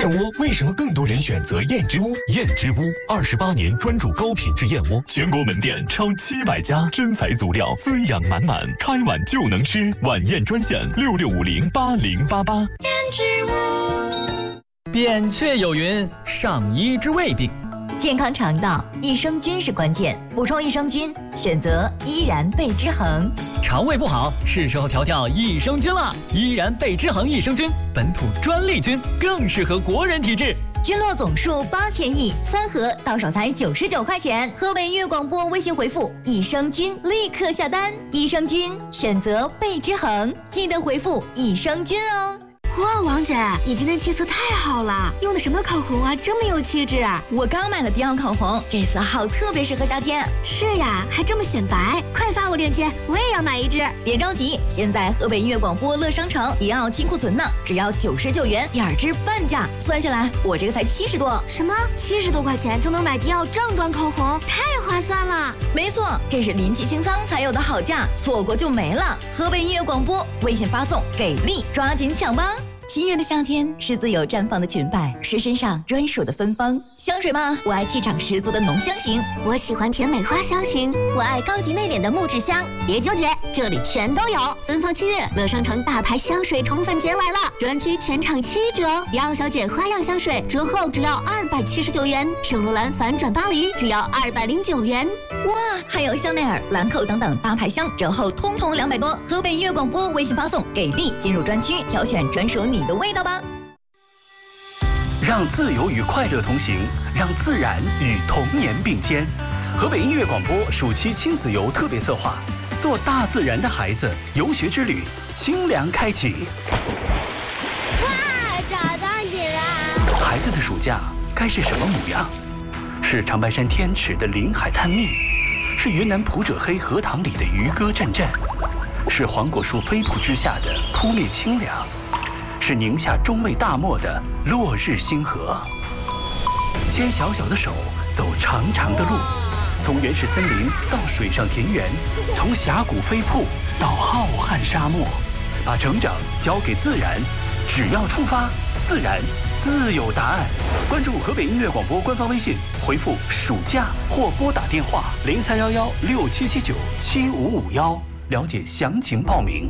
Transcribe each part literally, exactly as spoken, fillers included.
燕窝为什么更多人选择燕之屋？ 燕之屋二十八年专注高品质燕窝，全国门店超七百家，真材足料，滋养满满，开碗就能吃。晚宴专线六六五零八零八八。 燕之屋。 扁鹊有云：上医之未病。 健康肠道，益生菌是关键。补充益生菌，选择依然贝之恒。 肠胃不好，是时候调调益生菌了。依然贝之恒益生菌，本土专利菌，更适合国人体质。 菌落总数八千亿，三盒到手才九十九块钱。河北音乐广播微信回复益生菌，立刻下单。益生菌选择贝之恒，记得回复益生菌哦。 哇，王姐，你今天气色太好了，用的什么口红啊，这么有气质啊！ 我刚买了迪奥口红，这色号特别适合夏天。 是呀，还这么显白，快发我链接，我也要买一支。 别着急，现在河北音乐广播乐商城迪奥清库存呢，只要九十九元，第二支半价，算下来我这个才七十多。 什么？七十多块钱就能买迪奥正装口红，太划算了！ 没错，这是临期清仓才有的好价，错过就没了。河北音乐广播微信发送给力，抓紧抢吧！七月的夏天是自由绽放的裙摆，是身上专属的芬芳。香水吗？我爱气场十足的浓香型， 我喜欢甜美花香型，我爱高级内敛的木质香。别纠结，这里全都有。奔放七月，乐商城大牌香水宠粉节来了，专区全场七折。迪奥小姐花样香水折后只要二百七十九元，圣罗兰反转巴黎只要二百零九元。 哇，还有香奈儿、兰蔻等等大牌香折后通通两百多。河北音乐广播微信发送给力，进入专区挑选专属你的味道吧。 让自由与快乐同行，让自然与童年并肩。河北音乐广播暑期亲子游特别策划，做大自然的孩子游学之旅，清凉开启。 哇，找到你了！ 孩子的暑假该是什么模样？是长白山天池的临海探秘，是云南普者黑荷塘里的渔歌阵阵，是黄果树飞瀑之下的扑面清凉，是宁夏中卫大漠的落日星河。牵小小的手，走长长的路，从原始森林到水上田园，从峡谷飞瀑到浩瀚沙漠，把成长交给自然，只要出发，自然自有答案。关注河北音乐广播官方微信，回复暑假或拨打电话零三幺幺六七七九七五五幺，了解详情报名。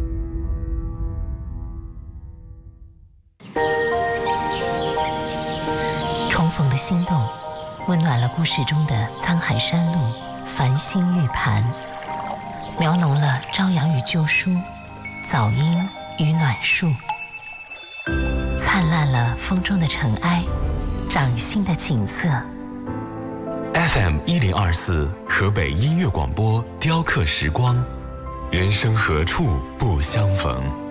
重逢的心动，温暖了故事中的沧海山路、繁星玉盘，描浓了朝阳与旧书、早樱与暖树，灿烂了风中的尘埃，掌心的景色。 F M 一零二四河北音乐广播，雕刻时光，人生何处不相逢。